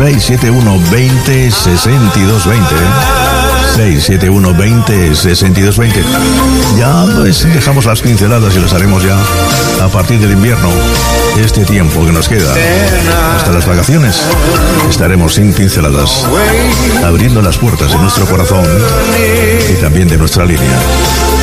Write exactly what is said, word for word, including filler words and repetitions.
seis siete uno veinte sesenta y dos veinte. seis siete uno veinte sesenta y dos veinte. Ya pues dejamos las pinceladas y las haremos ya a partir del invierno. Este tiempo que nos queda hasta las vacaciones estaremos sin pinceladas, abriendo las puertas de nuestro corazón y también de nuestra línea.